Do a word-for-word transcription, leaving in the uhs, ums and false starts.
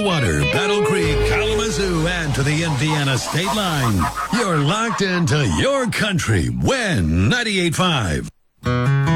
Stillwater, Battle Creek, Kalamazoo, and to the Indiana state line. You're locked into your country. Win ninety-eight point five.